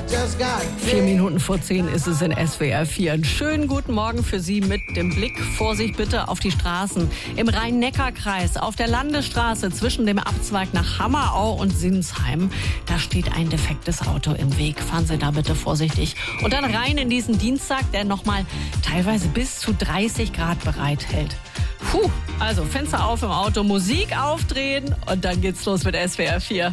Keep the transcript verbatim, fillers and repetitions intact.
Vier Minuten vor zehn ist es in S W R vier. Einen schönen guten Morgen für Sie mit dem Blick, Vorsicht bitte, auf die Straßen. Im Rhein-Neckar-Kreis, auf der Landesstraße zwischen dem Abzweig nach Hammerau und Sinsheim. Da steht ein defektes Auto im Weg. Fahren Sie da bitte vorsichtig. Und dann rein in diesen Dienstag, der nochmal teilweise bis zu dreißig Grad bereithält. Puh, also Fenster auf im Auto, Musik aufdrehen und dann geht's los mit S W R vier.